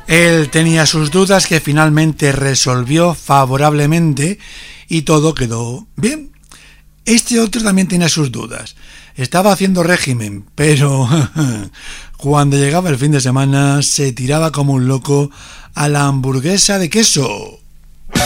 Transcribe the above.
Él tenía sus dudas que finalmente resolvió favorablemente y todo quedó bien. Este otro también tenía sus dudas. Estaba haciendo régimen, pero cuando llegaba el fin de semana se tiraba como un loco a la hamburguesa de queso.